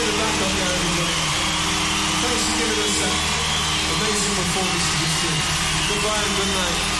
the back up there, everybody. Thanks for giving us that amazing performance to this tune. Goodbye and good night.